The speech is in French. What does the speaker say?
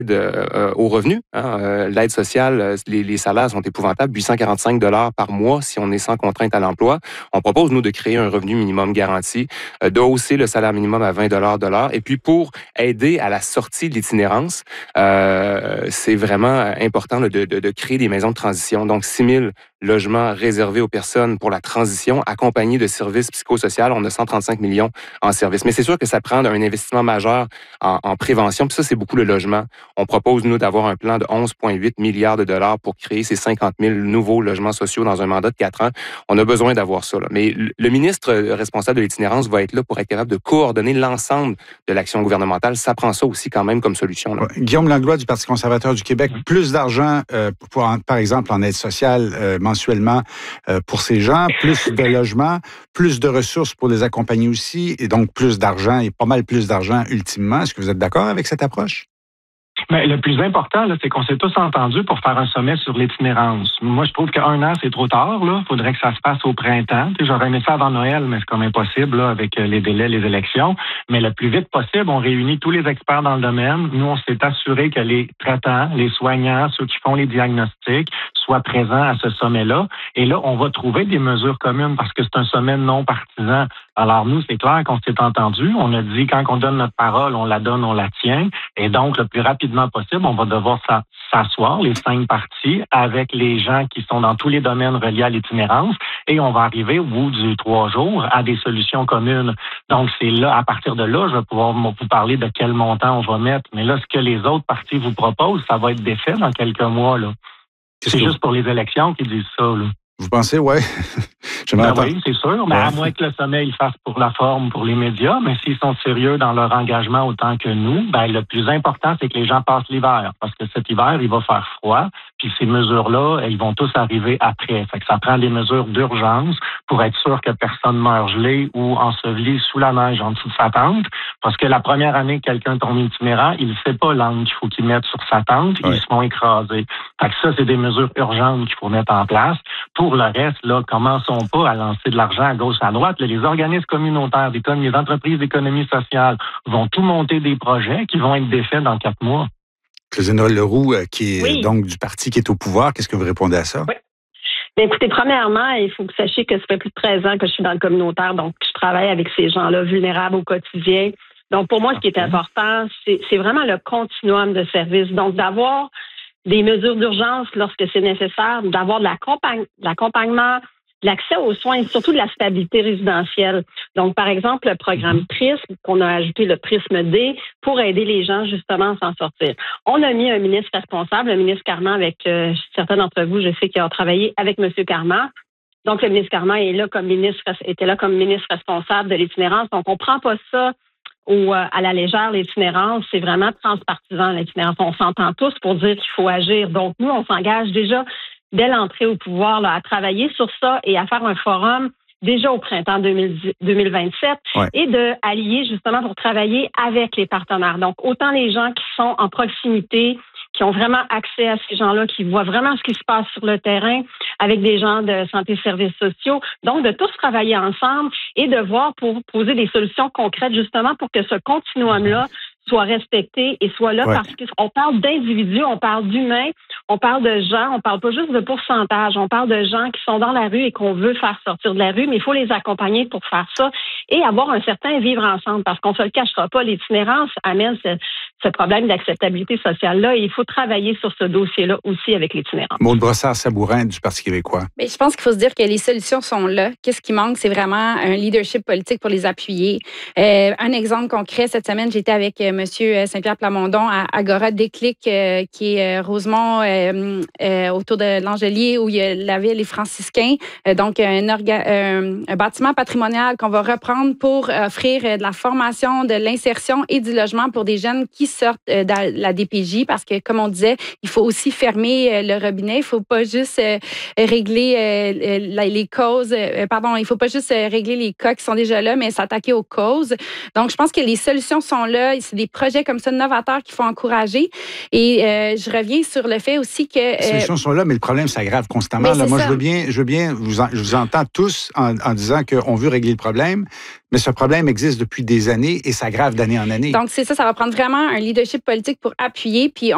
aux revenus. L'aide sociale, les salaires sont épouvantables, 845 $ par mois si on est sans contrainte à l'emploi. On propose, nous, de créer un revenu minimum garanti, de hausser le salaire minimum à 20 $ de l'heure. Et puis, pour aider à la sortie de l'itinérance, c'est vraiment important de créer des maisons de transition. Donc, 6 000 logements réservés aux personnes pour la transition, accompagnés de services psychosociaux. On a 135 millions en services. Mais c'est sûr que ça prend un investissement majeur en prévention. Puis ça, c'est beaucoup le logement. On propose, nous, d'avoir un plan de 11,8 milliards de dollars pour créer ces 50 000 nouveaux logements sociaux dans un mandat de 4 ans. On a besoin d'avoir ça. Là. Mais le ministre responsable de l'itinérance va être là pour être capable de coordonner l'ensemble de l'action gouvernementale. Ça prend ça aussi quand même comme solution. Là. Guillaume Langlois du Parti conservateur du Québec, plus d'argent, par exemple, en aide sociale mensuellement pour ces gens, plus de logements, plus de ressources pour les accompagner aussi, et donc plus d'argent et pas mal plus d'argent ultimement. Est-ce que vous êtes d'accord avec cette approche? Mais le plus important, là, c'est qu'on s'est tous entendus pour faire un sommet sur l'itinérance. Moi, je trouve qu'un an, c'est trop tard. Il faudrait que ça se passe au printemps. J'aurais aimé ça avant Noël, mais c'est comme impossible là, avec les délais, les élections. Mais le plus vite possible, on réunit tous les experts dans le domaine. Nous, on s'est assuré que les traitants, les soignants, ceux qui font les diagnostics, soient présents à ce sommet-là. Et là, on va trouver des mesures communes parce que c'est un sommet non partisan. Alors nous, c'est clair qu'on s'est entendus. On a dit quand on donne notre parole, on la donne, on la tient. Et donc, le plus rapidement possible, on va devoir s'asseoir, les 5 parties, avec les gens qui sont dans tous les domaines reliés à l'itinérance. Et on va arriver au bout du 3 jours à des solutions communes. Donc, c'est là, à partir de là, je vais pouvoir vous parler de quel montant on va mettre. Mais là, ce que les autres parties vous proposent, ça va être défait dans quelques mois, là. C'est juste pour les élections qu'ils disent ça, là. Vous pensez, ouais? Oui, c'est sûr, mais à moins que le sommet il fasse pour la forme, pour les médias, mais s'ils sont sérieux dans leur engagement autant que nous, le plus important, c'est que les gens passent l'hiver, parce que cet hiver, il va faire froid, puis ces mesures-là, elles vont tous arriver après. Fait que ça prend des mesures d'urgence pour être sûr que personne meurt gelé ou enseveli sous la neige en dessous de sa tente, parce que la première année que quelqu'un tombe itinérant, il ne sait pas l'angle qu'il faut qu'il mette sur sa tente, ils se font écraser. Fait que ça, c'est des mesures urgentes qu'il faut mettre en place. Pour le reste, là, commençons pas à lancer de l'argent à gauche, à droite. Là, les organismes communautaires, les entreprises d'économie sociale vont tout monter des projets qui vont être défaits dans 4 mois. Claudine Leroux, qui est donc du parti qui est au pouvoir, qu'est-ce que vous répondez à ça? Oui. Bien, écoutez, premièrement, il faut que vous sachiez que ça fait plus de 13 ans que je suis dans le communautaire, donc je travaille avec ces gens-là vulnérables au quotidien. Donc, pour moi, ce qui est important, c'est vraiment le continuum de services. Donc, d'avoir des mesures d'urgence lorsque c'est nécessaire, d'avoir de l'accompagnement, de l'accès aux soins et surtout de la stabilité résidentielle. Donc, par exemple, le programme PRISM, qu'on a ajouté le PRISM D, pour aider les gens justement à s'en sortir. On a mis un ministre responsable, le ministre Carman, avec certains d'entre vous, je sais qu'ils ont travaillé avec M. Carman. Donc, le ministre Carman était là comme ministre responsable de l'itinérance. Donc, on ne prend pas ça à la légère, l'itinérance, c'est vraiment transpartisan, l'itinérance. On s'entend tous pour dire qu'il faut agir. Donc, nous, on s'engage déjà dès l'entrée au pouvoir là, à travailler sur ça et à faire un forum déjà au printemps 2027 et de allier justement pour travailler avec les partenaires. Donc, autant les gens qui sont en proximité, qui ont vraiment accès à ces gens-là, qui voient vraiment ce qui se passe sur le terrain avec des gens de santé et services sociaux. Donc, de tous travailler ensemble et de voir pour poser des solutions concrètes justement pour que ce continuum-là soit respecté et soit là parce qu'on parle d'individus, on parle d'humains, on parle de gens, on parle pas juste de pourcentage, on parle de gens qui sont dans la rue et qu'on veut faire sortir de la rue, mais il faut les accompagner pour faire ça et avoir un certain vivre ensemble parce qu'on se le cachera pas, l'itinérance amène ce problème d'acceptabilité sociale-là et il faut travailler sur ce dossier-là aussi avec l'itinérance. Maude Brossard-Sabourin du Parti québécois. Mais je pense qu'il faut se dire que les solutions sont là. Qu'est-ce qui manque? C'est vraiment un leadership politique pour les appuyer. Un exemple concret, cette semaine, j'étais avec M. Saint-Pierre Plamondon à Agora Déclic, qui est Rosemont, autour de l'Angelier, où il y a la ville et franciscains. Donc, un bâtiment patrimonial qu'on va reprendre pour offrir de la formation, de l'insertion et du logement pour des jeunes qui sortent de la DPJ, parce que, comme on disait, il faut aussi fermer le robinet. Il ne faut pas juste régler les causes. Il faut pas juste régler les cas qui sont déjà là, mais s'attaquer aux causes. Donc, je pense que les solutions sont là. C'est des projets comme ça novateurs qu'il faut encourager. Et je reviens sur le fait aussi que... les solutions sont là, mais le problème s'aggrave constamment. Là, moi, je veux bien, je vous entends tous en disant qu'on veut régler le problème, mais ce problème existe depuis des années et s'aggrave d'année en année. Donc, c'est ça va prendre vraiment un leadership politique pour appuyer. Puis